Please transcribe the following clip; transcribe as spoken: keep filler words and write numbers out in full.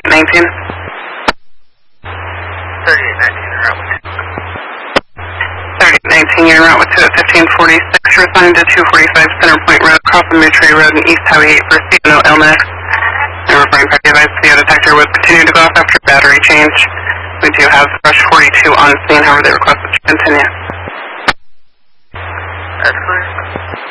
nineteen. thirty-eight nineteen, you're out with thirty-eight nineteen, you're en route with two at fifteen forty-six. Responding to two forty-five Center Point Road, crossing Mootree Road and East Highway eight for C N O L N X. And referring party advice, the detector would continue to go off after battery change. We do have Rush forty-two on scene, however they request that you continue. That's clear.